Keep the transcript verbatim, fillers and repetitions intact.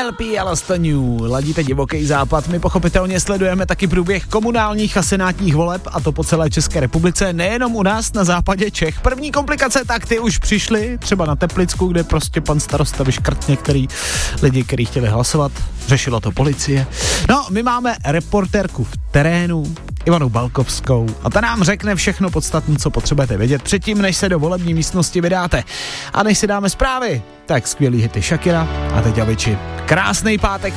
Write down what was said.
L P a Last New, ladíte Divoký západ, my pochopitelně sledujeme taky průběh komunálních a senátních voleb a to po celé České republice, nejenom u nás na západě Čech. První komplikace, tak ty už přišly, třeba na Teplicku, kde prostě pan starosta vyškrt některý lidi, kteří chtěli hlasovat, řešila to policie. No, my máme reportérku v terénu, Ivanu Balkovskou, a ta nám řekne všechno podstatné, co potřebujete vědět předtím, než se do volební místnosti vydáte. A než si dáme zprávy, tak skvělý hity Shakira a teď Avicii. Krásný pátek.